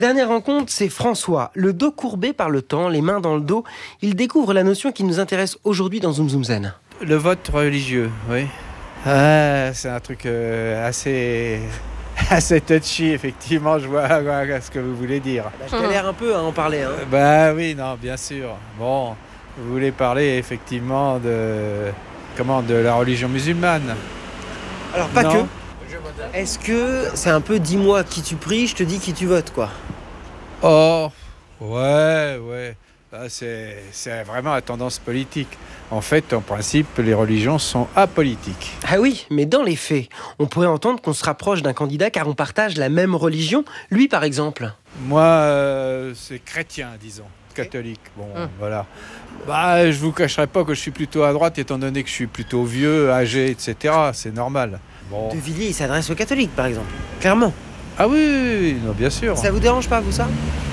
Dernière rencontre, c'est François. Le dos courbé par le temps, les mains dans le dos, il découvre la notion qui nous intéresse aujourd'hui dans Zoom Zoom Zen. Le vote religieux, oui. C'est un truc assez touchy, effectivement, je vois ce que vous voulez dire. Je galère un peu à en parler. Oui, non, bien sûr. Bon, vous voulez parler effectivement de la religion musulmane. Alors pas Non. que. Est-ce que c'est un peu dis-moi qui tu pries, je te dis qui tu votes, quoi? Oh, ouais. Là, c'est vraiment la tendance politique. En fait, en principe, les religions sont apolitiques. Ah oui, mais dans les faits, on pourrait entendre qu'on se rapproche d'un candidat car on partage la même religion. Lui, par exemple. Moi, c'est chrétien, disons, catholique. Bon, voilà. Je vous cacherai pas que je suis plutôt à droite, étant donné que je suis plutôt vieux, âgé, etc. C'est normal. Bon. De Villiers, il s'adresse aux catholiques, par exemple. Clairement. Ah oui, non, bien sûr. Ça vous dérange pas, vous, ça?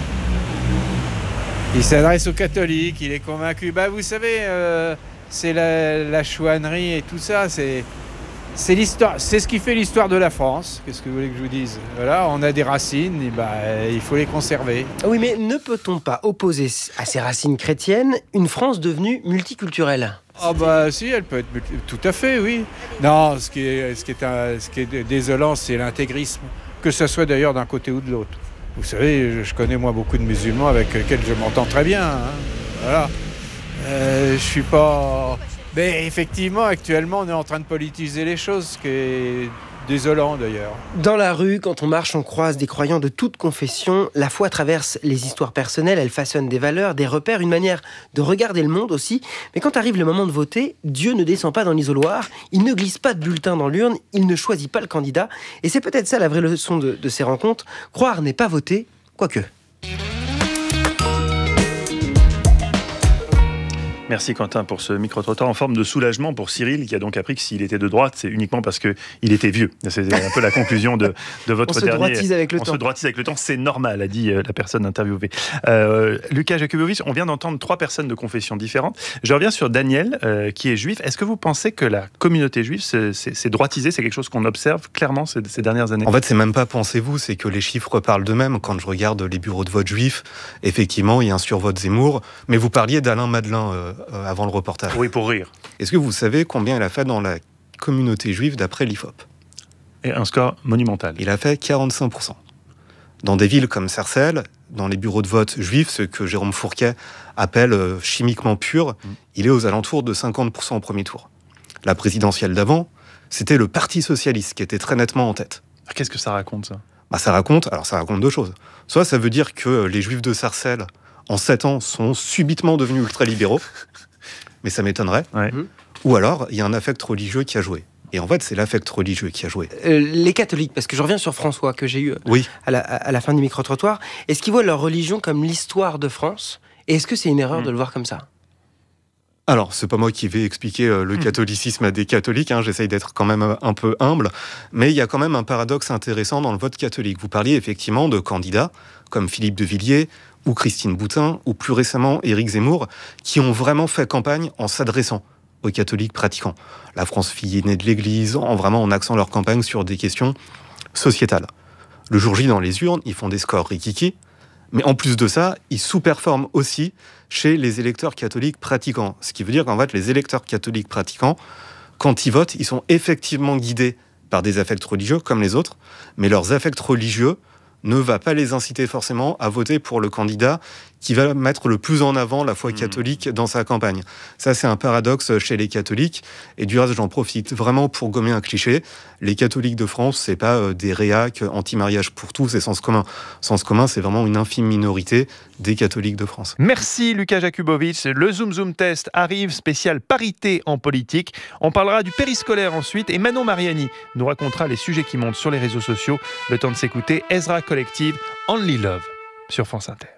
Il s'adresse aux catholiques, il est convaincu. Vous savez, c'est la chouannerie et tout ça, c'est l'histoire, c'est ce qui fait l'histoire de la France. Qu'est-ce que vous voulez que je vous dise? Voilà, on a des racines, et il faut les conserver. Oui, mais ne peut-on pas opposer à ces racines chrétiennes une France devenue multiculturelle? Si, elle peut être tout à fait, oui. Non, ce qui est désolant, c'est l'intégrisme, que ce soit d'ailleurs d'un côté ou de l'autre. Vous savez, je connais moi beaucoup de musulmans avec lesquels je m'entends très bien. Voilà. Je suis pas... Mais effectivement, actuellement, on est en train de politiser les choses, ce qui est désolant d'ailleurs. Dans la rue, quand on marche, on croise des croyants de toute confession. La foi traverse les histoires personnelles, elle façonne des valeurs, des repères, une manière de regarder le monde aussi. Mais quand arrive le moment de voter, Dieu ne descend pas dans l'isoloir, il ne glisse pas de bulletin dans l'urne, il ne choisit pas le candidat. Et c'est peut-être ça la vraie leçon de ces rencontres. Croire n'est pas voter, quoique. Merci Quentin pour ce micro-trottoir en forme de soulagement pour Cyril, qui a donc appris que s'il était de droite, c'est uniquement parce qu'il était vieux. C'est un peu la conclusion de votre dernier... On se droitise avec le temps. On se droitise avec le temps, c'est normal, a dit la personne interviewée. Lucas Jakubowicz, on vient d'entendre 3 personnes de confessions différentes. Je reviens sur Daniel, qui est juif. Est-ce que vous pensez que la communauté juive s'est droitisée? C'est quelque chose qu'on observe clairement ces dernières années? En fait, c'est même pas pensez-vous, c'est que les chiffres parlent d'eux-mêmes. Quand je regarde les bureaux de vote juifs, effectivement, il y a un survote Zemmour. Mais vous parliez d'Alain Madelin avant le reportage. Oui, pour rire. Est-ce que vous savez combien il a fait dans la communauté juive d'après l'IFOP? Et un score monumental. Il a fait 45%. Dans des villes comme Sarcelles, dans les bureaux de vote juifs, ce que Jérôme Fourquet appelle chimiquement pur, il est aux alentours de 50% au premier tour. La présidentielle d'avant, c'était le Parti socialiste qui était très nettement en tête. Qu'est-ce que ça raconte, ça? Ça raconte 2 choses. Soit ça veut dire que les juifs de Sarcelles, en 7 ans, sont subitement devenus ultra-libéraux, mais ça m'étonnerait. Ouais. Ou alors, il y a un affect religieux qui a joué. Et en fait, c'est l'affect religieux qui a joué. Les catholiques, parce que je reviens sur François, que j'ai eu à la fin du micro-trottoir, est-ce qu'ils voient leur religion comme l'histoire de France? Et est-ce que c'est une erreur de le voir comme ça? Alors, c'est pas moi qui vais expliquer le catholicisme à des catholiques, j'essaye d'être quand même un peu humble, mais il y a quand même un paradoxe intéressant dans le vote catholique. Vous parliez effectivement de candidats comme Philippe de Villiers, ou Christine Boutin, ou plus récemment Éric Zemmour, qui ont vraiment fait campagne en s'adressant aux catholiques pratiquants. La France fille aînée de l'Église, en axant leur campagne sur des questions sociétales. Le jour J, dans les urnes, ils font des scores rikiki, mais en plus de ça, ils sous-performent aussi chez les électeurs catholiques pratiquants. Ce qui veut dire qu'en fait, les électeurs catholiques pratiquants, quand ils votent, ils sont effectivement guidés par des affects religieux comme les autres, mais leurs affects religieux ne va pas les inciter forcément à voter pour le candidat qui va mettre le plus en avant la foi catholique dans sa campagne. Ça, c'est un paradoxe chez les catholiques. Et du reste, j'en profite vraiment pour gommer un cliché. Les catholiques de France, c'est pas des réacs anti-mariage pour tous et sens commun. Sens commun, c'est vraiment une infime minorité des catholiques de France. Merci Lucas Jakubowicz. Le Zoom Zoom Test arrive, spécial parité en politique. On parlera du périscolaire ensuite et Manon Mariani nous racontera les sujets qui montent sur les réseaux sociaux. Le temps de s'écouter Ezra Collective, Only Love sur France Inter.